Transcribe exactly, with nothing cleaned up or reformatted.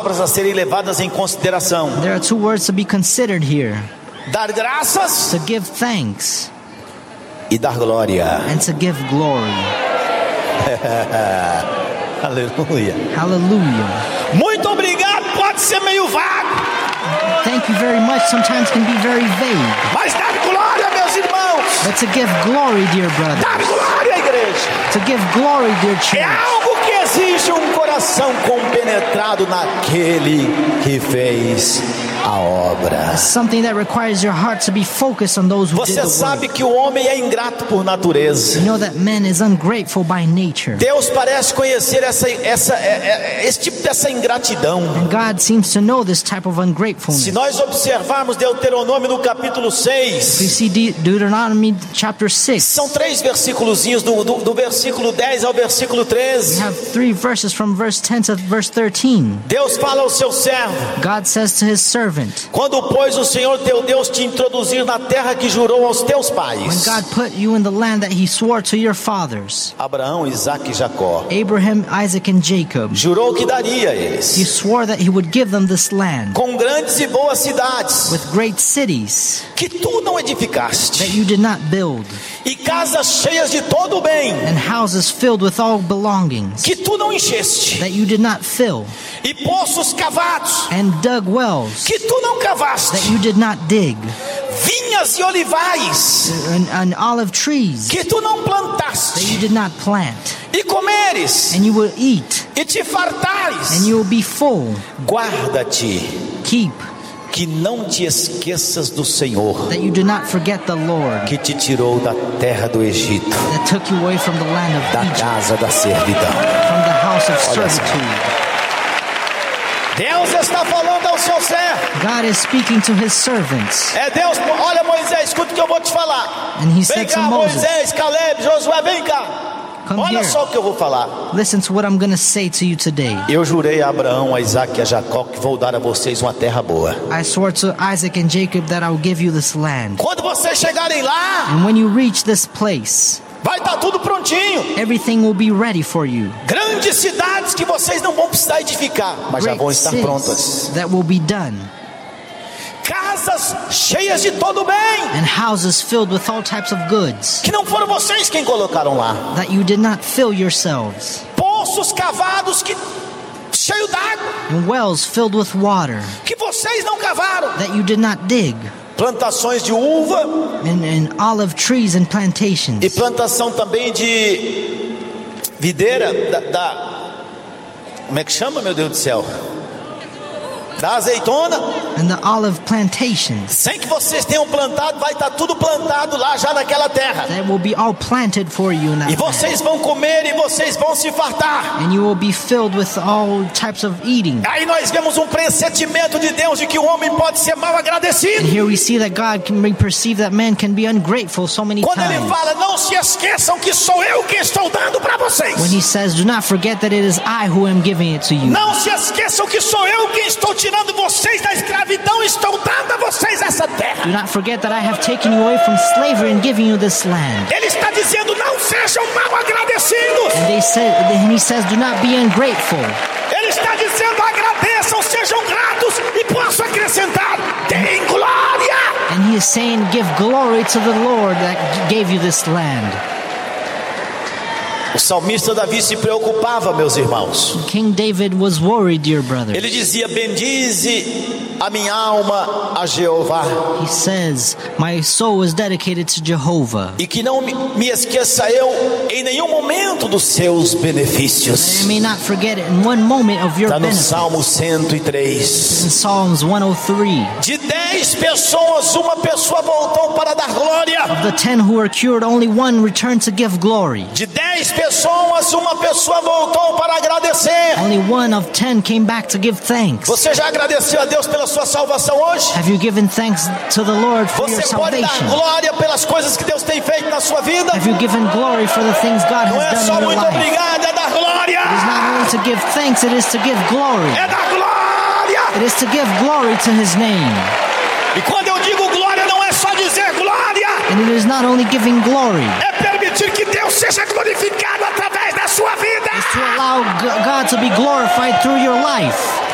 palavras a serem levadas em consideração. There are two words to be considered here. Dar graças To give thanks e dar glória. and to give glory. Aleluia. Hallelujah. Muito obrigado, pode ser meio vago, Thank you very much sometimes can be very vague. mas dar glória, meus irmãos. But to give glory, dear brother, Dar glória, igreja. to give glory, dear É church, algo que exige um coração compenetrado naquele que fez a obra. something that requires your heart to be focused on those who did Você the sabe work. que o homem é ingrato por natureza. You know that man is ungrateful by nature. Deus parece conhecer essa, essa, é- é- esse tipo dessa ingratidão. And God seems to know this type of Se ungratefulness. nós observarmos Deuteronômio no capítulo We seis, see De- Deuteronomy chapter six. são três versículozinhos do, do, do versículo dez ao versículo We treze. have three verses from verse ten to verse thirteen. Deus fala ao seu servo: God says to his servant, quando, pois, o Senhor teu Deus te introduzir na terra que jurou aos teus when pais, God put you in the land that he swore to your fathers, Abraão, Isaque e Jacó, Abraham, Isaac, and Jacob, jurou que daria a he eles, swore that he would give them this land com grandes e boas cidades, with great cities que tu não that edificaste, you did not build, e casas cheias de todo o bem, and houses filled with all belongings que tu não encheste, that you did not fill, e poços cavados, and dug wells que tu não that cavaste, you did not dig, vinhas e olivais, and, and olive trees que tu não that plantaste, you did not plant, e comeres, and you will eat, e te fartares. and you will be full. Guarda-te, Keep que não te esqueças do Senhor, that you do not forget the Lord que te tirou da terra do Egito, that took you away from the land of da Egypt, casa da servidão. from the house of Olha só. servitude. Deus está falando ao seu servo. God is speaking to his servants, É Deus, olha Moisés, escuta o que eu vou te falar. and he Vem said to cá, Moses, Moisés, Caleb, Josué, vem cá. come Olha here, só o que eu vou falar. listen to what I'm going to say to you today. Eu jurei a Abraão, a Isaque e a Jacó que vou dar a vocês uma terra boa. I swore to Isaac and Jacob that I will give you this land. Quando vocês chegarem lá, And when you reach this place, vai estar tudo prontinho. everything will be ready for you. Grandes cidades que vocês não vão precisar edificar, mas já Great vão estar cities prontas. that will be done, Casas cheias de todo bem, and houses filled with all types of goods que não foram vocês quem colocaram lá. that you did not fill yourselves, Poços cavados que cheio d'água and wells filled with water que vocês não cavaram. that you did not dig, Plantações de uva and, and olive trees and e plantations, plantação também de videira da, da como é que chama, meu Deus do céu? Da azeitona. and the olive plantations Sem que vocês tenham plantado, vai estar tudo plantado lá já naquela terra. that will be all planted for you in that E land. vocês vão comer e vocês vão se fartar. And you will be filled with all types of eating. Aí nós vemos um pressentimento de Deus de que o homem pode ser mal And agradecido. here we see that God can be perceived that man can be ungrateful so many Quando ele times. fala, não se esqueçam que sou eu quem estou dando para vocês. When he says, do not forget that it is I who am giving it to you. Não se esqueçam que sou eu quem estou tirando vocês da escravidão e estou dando a vocês essa terra. Do not forget that I have taken you away from slavery and giving you this land. Ele está dizendo, não sejam mal agradecidos. And they said, and he says, do not be ungrateful. Ele está dizendo, agradeçam, sejam gratos. E posso acrescentar, deem glória. And he is saying, give glory to the Lord that gave you this land. O salmista Davi se preocupava, meus irmãos. King David was worried, dear brother. Ele dizia, bendize a minha alma a Jeová, He says, my soul is dedicated to Jehovah. e que não me, me esqueça eu em nenhum momento dos seus I benefícios. may not forget it in one moment of your Está no benefit. Salmo cento e três. In Psalms one oh three, De dez pessoas, uma pessoa voltou para dar glória. of the ten who were cured, only one returned to give glory. De dez pessoas, uma pessoa voltou para agradecer. Only one of ten came back to give thanks. Você já agradeceu a Deus pela sua salvação hoje? Have you given thanks to the Lord for your Você pode dar salvation? glória pelas coisas que Deus tem feito na sua vida? Have you given glory for the things God Não has é done só in your muito life? obrigado, é dar glória. It is not only to give thanks, it is to give glory. É dar glória. It is to give glory to His name. E quando eu digo glória, não é só dizer glória. And it is not only giving glory, É permitir que Deus seja glorificado através da sua vida. it's to allow G- God to be glorified through your life.